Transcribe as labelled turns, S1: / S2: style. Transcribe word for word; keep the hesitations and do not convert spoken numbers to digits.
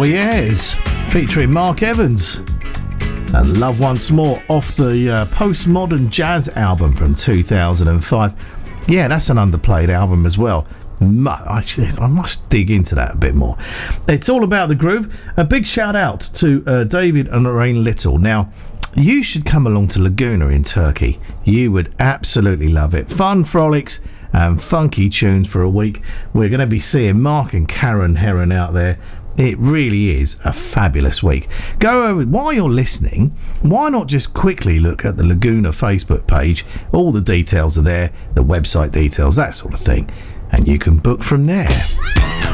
S1: Years, featuring Mark Evans. And Love Once More off the uh, Postmodern Jazz album from two thousand five. Yeah, that's an underplayed album as well. I must dig into that a bit more. It's all about the groove. A big shout out to uh, David and Lorraine Little. Now, you should come along to Laguna in Turkey. You would absolutely love it. Fun frolics and funky tunes for a week. We're going to be seeing Mark and Karen Heron out there. It really is a fabulous week. Go over, while you're listening, why not just quickly look at the Laguna Facebook page? All the details are there, the website details, that sort of thing. And you can book from there.